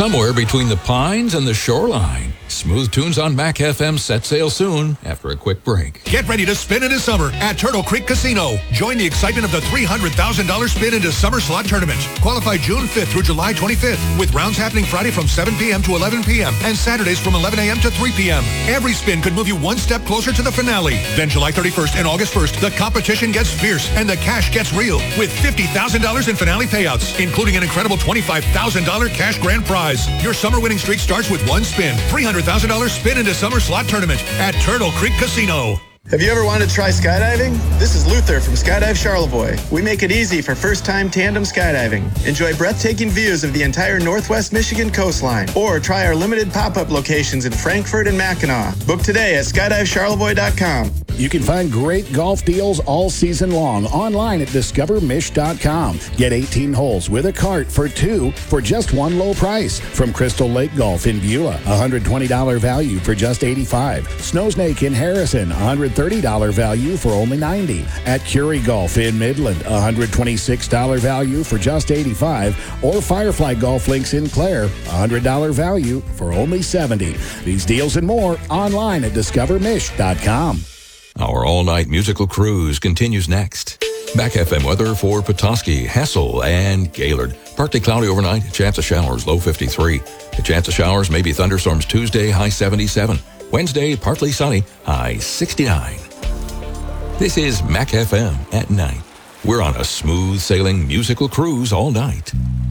somewhere between the pines and the shoreline. Smooth Tunes on Mac FM set sail soon after a quick break. Get ready to spin into summer at Turtle Creek Casino. Join the excitement of the $300,000 spin into summer slot tournament. Qualify June 5th through July 25th with rounds happening Friday from 7 p.m. to 11 p.m. and Saturdays from 11 a.m. to 3 p.m. Every spin could move you one step closer to the finale. Then July 31st and August 1st, the competition gets fierce and the cash gets real with $50,000 in finale payouts, including an incredible $25,000 cash grand prize. Your summer winning streak starts with one spin. $300,000 spin into summer slot tournament at Turtle Creek Casino. Have you ever wanted to try skydiving? This is Luther from Skydive Charlevoix. We make it easy for first-time tandem skydiving. Enjoy breathtaking views of the entire Northwest Michigan coastline, or try our limited pop-up locations in Frankfort and Mackinac. Book today at skydivecharlevoix.com. You can find great golf deals all season long online at discovermish.com. Get 18 holes with a cart for two for just one low price. From Crystal Lake Golf in Beulah, $120 value for just $85. Snowsnake in Harrison, $130 value for only $90. At Curie Golf in Midland, $126 value for just $85. Or Firefly Golf Links in Clare, $100 value for only $70. These deals and more online at discovermish.com. Our all-night musical cruise continues next. Mac FM weather for Petoskey, Hessel, and Gaylord. Partly cloudy overnight, chance of showers, low 53. The chance of showers, maybe thunderstorms Tuesday, high 77. Wednesday, partly sunny, high 69. This is Mac FM at night. We're on a smooth sailing musical cruise all night.